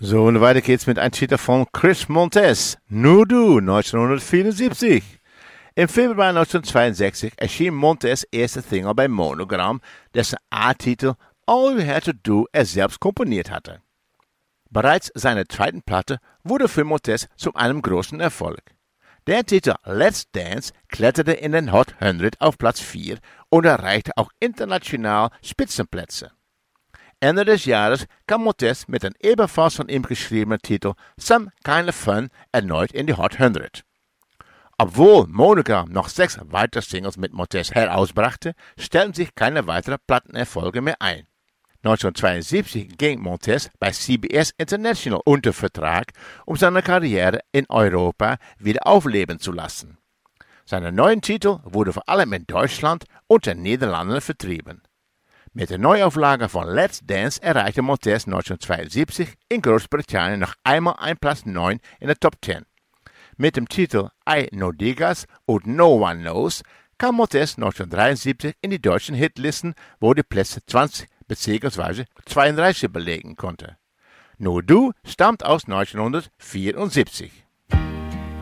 So, und weiter geht's mit einem Titel von Chris Montez, Nur Du, 1974. Im Februar 1962 erschien Montez' erste Single bei Monogram, dessen A-Titel All You Had to Do er selbst komponiert hatte. Bereits seine zweite Platte wurde für Montez zu einem großen Erfolg. Der Titel Let's Dance kletterte in den Hot 100 auf Platz 4 und erreichte auch international Spitzenplätze. Ende des Jahres kam Montez mit dem ebenfalls von ihm geschriebenen Titel Some Kind of Fun erneut in die Hot 100. Obwohl Monogram noch 6 weitere Singles mit Montez herausbrachte, stellten sich keine weiteren Plattenerfolge mehr ein. 1972 ging Montez bei CBS International unter Vertrag, um seine Karriere in Europa wieder aufleben zu lassen. Seine neuen Titel wurden vor allem in Deutschland und den Niederlanden vertrieben. Mit der Neuauflage von Let's Dance erreichte Montez 1972 in Großbritannien noch einmal ein Platz 9 in der Top 10. Mit dem Titel I No Digas und No One Knows kam Montez 1973 in die deutschen Hitlisten, wo die Plätze 20 bzw. 32 belegen konnte. Nur Du stammt aus 1974.